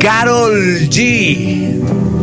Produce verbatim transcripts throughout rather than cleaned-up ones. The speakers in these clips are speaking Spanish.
Karol G.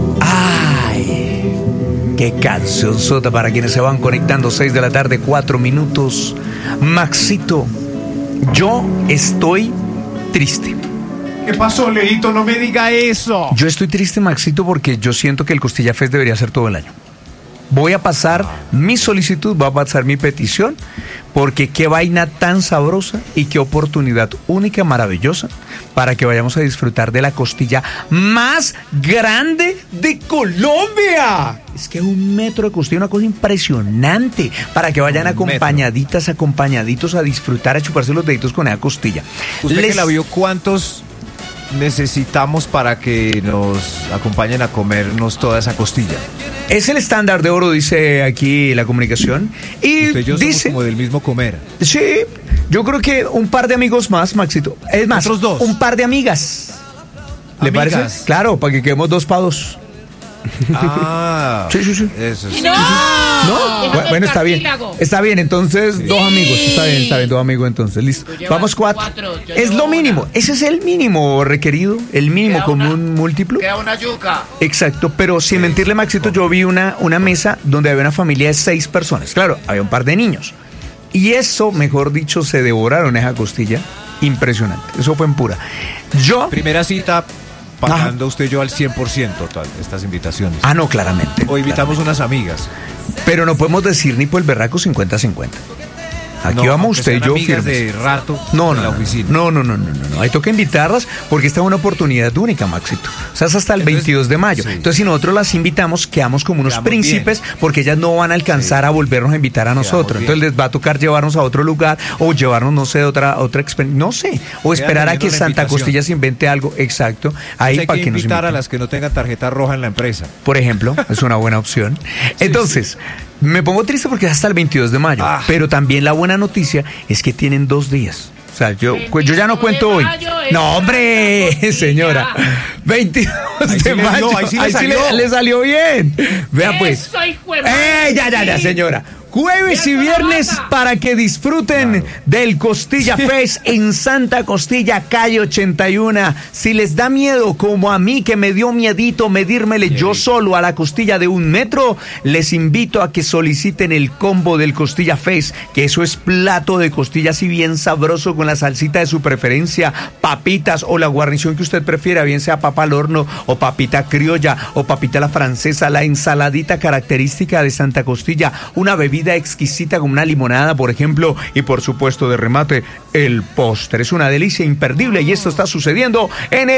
Ay, qué canción sota para quienes se van conectando. Seis de la tarde, cuatro minutos. Maxito, yo estoy triste. ¿Qué pasó, Leito? No me diga eso. Yo estoy triste, Maxito, porque yo siento que el Costilla Fest debería ser todo el año. Voy a pasar mi solicitud, voy a pasar mi petición, porque qué vaina tan sabrosa y qué oportunidad única, maravillosa, para que vayamos a disfrutar de la costilla más grande de Colombia. Es que un metro de costilla, una cosa impresionante, para que vayan acompañaditas, acompañaditos a disfrutar, a chuparse los deditos con esa costilla. ¿Usted Les... que la vio, cuántos necesitamos para que nos acompañen a comernos toda esa costilla? Es el estándar de oro, dice aquí la comunicación. Y usted y yo dice, somos como del mismo comer. Sí, yo creo que un par de amigos más, Maxito. Es más, ¿otros dos? Un par de amigas. ¿Le ¿Amigas? parece? Claro, para que quedemos dos para dos. Ah, sí, sí, sí. Eso sí. ¡No! ¿No? Bueno, bueno, está bien. Está bien, entonces sí. Dos amigos. Está bien, está bien, dos amigos entonces. Listo. Vamos cuatro. cuatro es lo mínimo. Una. Ese es el mínimo requerido, el mínimo queda común una, múltiplo. Queda una yuca. Exacto, pero sin sí. mentirle, Maxito, yo vi una, una mesa donde había una familia de seis personas. Claro, había un par de niños. Y eso, mejor dicho, se devoraron esa costilla. Impresionante. Eso fue en pura. Yo... Primera cita... Pagando usted y yo al cien por ciento todas estas invitaciones. Ah, no, claramente. O invitamos claramente. Unas amigas. Pero no podemos decir ni por el berraco cincuenta cincuenta. Aquí no, vamos usted y yo firmes. De rato no, en no, la oficina. No, no, no, no, no, no. Ahí toca invitarlas porque esta es una oportunidad única, Maxito. O sea, es hasta el entonces, veintidós de mayo. Sí. Entonces, si nosotros las invitamos, quedamos como unos quedamos príncipes bien. Porque ellas no van a alcanzar sí. a volvernos a invitar a nosotros. Entonces, les va a tocar llevarnos a otro lugar o llevarnos, no sé, otra otra experiencia. No sé. O esperar a que Santa Costilla se invente algo. Exacto. Ahí hay para que que invitar nos a las que no tengan tarjeta roja en la empresa. Por ejemplo, es una buena opción. sí, Entonces... Sí. Me pongo triste porque es hasta el veintidós de mayo, ah. pero también la buena noticia es que tienen dos días. O sea, yo, yo ya no cuento hoy. No, hombre, señora. veintidós de mayo. Ahí sí, le, ahí sí le, le salió bien. Vea pues. ¡Eh, ya, ya, ya, señora! Jueves y viernes para que disfruten claro. del Costilla Fest en Santa Costilla, calle ochenta y uno. Si les da miedo, como a mí que me dio miedito medírmele sí. yo solo a la costilla de un metro, les invito a que soliciten el combo del Costilla Fest, que eso es plato de costilla así bien sabroso con la salsita de su preferencia, papitas o la guarnición que usted prefiera, bien sea papa al horno o papita criolla o papita a la francesa, la ensaladita característica de Santa Costilla, una bebida exquisita como una limonada, por ejemplo, y por supuesto de remate el postre. Es una delicia imperdible y esto está sucediendo en el